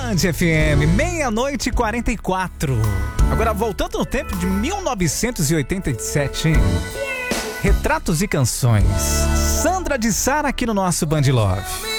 Band FM, 00:44. Agora voltando no tempo de 1987. Retratos e canções. Sandra de Sara aqui no nosso Band Love.